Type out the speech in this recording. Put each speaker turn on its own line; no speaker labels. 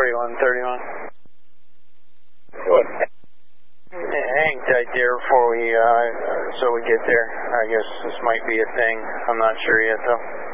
4131.
What?
Hank died there before we get there. I guess this might be a thing. I'm not sure yet though.